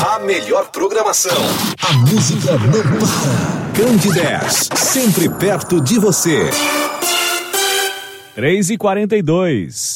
A melhor programação. A música não para. Candidez, sempre perto de você. 3h42.